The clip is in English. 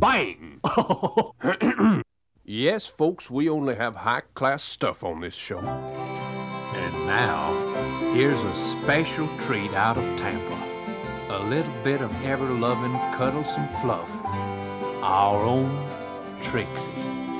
Bang! Yes, folks, we only have high-class stuff on this show. And now, here's a special treat out of Tampa. A little bit of ever-loving, cuddlesome fluff. Our own Trixie.